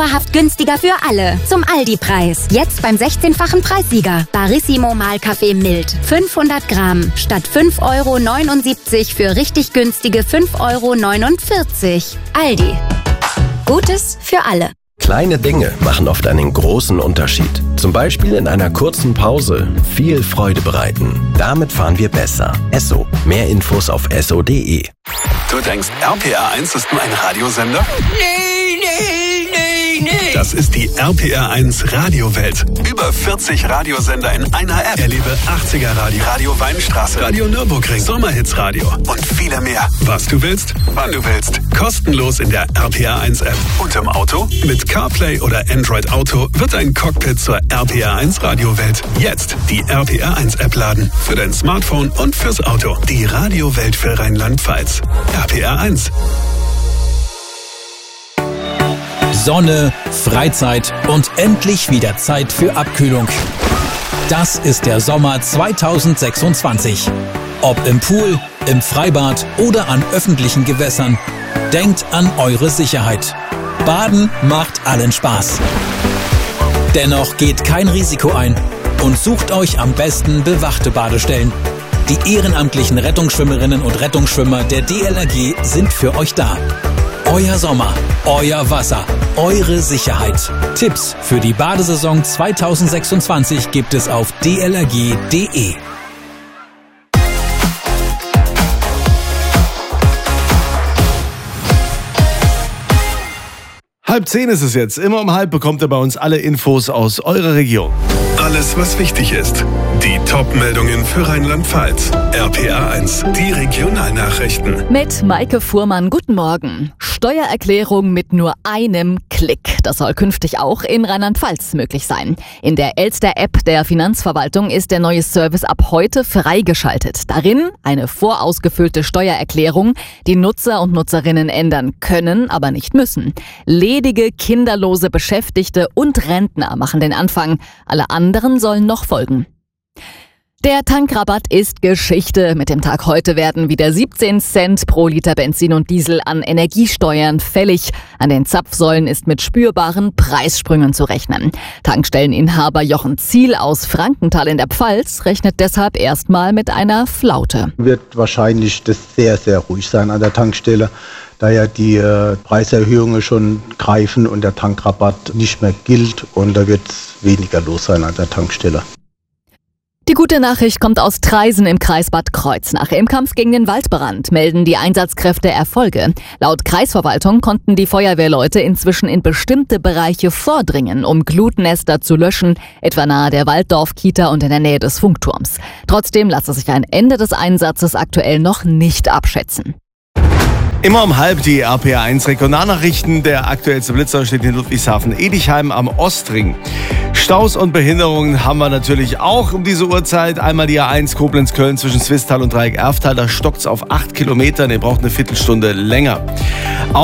dauerhaft günstiger für alle. Zum Aldi-Preis. Jetzt beim 16-fachen Preissieger. Barissimo Mahlkaffee mild. 500 Gramm. Statt 5,79 € für richtig günstige 5,49 €. Aldi. Gutes für alle. Kleine Dinge machen oft einen großen Unterschied. Zum Beispiel in einer kurzen Pause viel Freude bereiten. Damit fahren wir besser. Esso. Mehr Infos auf esso.de. Du denkst, RPR 1 ist nur ein Radiosender? Nee. Das ist die RPR 1 Radiowelt. Über 40 Radiosender in einer App. Erlebe 80er Radio, Radio Weinstraße, Radio Nürburgring, Sommerhits Radio und viele mehr. Was du willst, wann du willst. Kostenlos in der RPR 1 App. Und im Auto? Mit CarPlay oder Android Auto wird ein Cockpit zur RPR 1 Radiowelt. Jetzt die RPR 1 App laden. Für dein Smartphone und fürs Auto. Die Radiowelt für Rheinland-Pfalz. RPR 1. Sonne, Freizeit und endlich wieder Zeit für Abkühlung. Das ist der Sommer 2026. Ob im Pool, im Freibad oder an öffentlichen Gewässern, denkt an eure Sicherheit. Baden macht allen Spaß. Dennoch geht kein Risiko ein und sucht euch am besten bewachte Badestellen. Die ehrenamtlichen Rettungsschwimmerinnen und Rettungsschwimmer der DLRG sind für euch da. Euer Sommer, euer Wasser, eure Sicherheit. Tipps für die Badesaison 2026 gibt es auf dlrg.de. 9:30 ist es jetzt. Immer um 9:30 bekommt ihr bei uns alle Infos aus eurer Region. Alles, was wichtig ist. Die Top-Meldungen für Rheinland-Pfalz. RPR 1, die Regionalnachrichten. Mit Maike Fuhrmann, guten Morgen. Steuererklärung mit nur einem Klick. Das soll künftig auch in Rheinland-Pfalz möglich sein. In der Elster-App der Finanzverwaltung ist der neue Service ab heute freigeschaltet. Darin eine vorausgefüllte Steuererklärung, die Nutzer und Nutzerinnen ändern können, aber nicht müssen. Ledige, kinderlose Beschäftigte und Rentner machen den Anfang. Alle anderen sollen noch folgen. Der Tankrabatt ist Geschichte. Mit dem Tag heute werden wieder 17 Cent pro Liter Benzin und Diesel an Energiesteuern fällig. An den Zapfsäulen ist mit spürbaren Preissprüngen zu rechnen. Tankstelleninhaber Jochen Ziel aus Frankenthal in der Pfalz rechnet deshalb erstmal mit einer Flaute. Wird wahrscheinlich das sehr, sehr ruhig sein an der Tankstelle, da ja die Preiserhöhungen schon greifen und der Tankrabatt nicht mehr gilt und da wird weniger los sein an der Tankstelle. Die gute Nachricht kommt aus Traisen im Kreis Bad Kreuznach. Im Kampf gegen den Waldbrand melden die Einsatzkräfte Erfolge. Laut Kreisverwaltung konnten die Feuerwehrleute inzwischen in bestimmte Bereiche vordringen, um Glutnester zu löschen, etwa nahe der Walddorf-Kita und in der Nähe des Funkturms. Trotzdem lasse sich ein Ende des Einsatzes aktuell noch nicht abschätzen. Immer um 9:30 die RPR 1 Regionalnachrichten. Der aktuellste Blitzer steht in Ludwigshafen-Edichheim am Ostring. Staus und Behinderungen haben wir natürlich auch um diese Uhrzeit. Einmal die A1 Koblenz-Köln zwischen Swisttal und Dreieck-Erftal. Da stockt's auf 8 Kilometern. Ihr braucht eine Viertelstunde länger.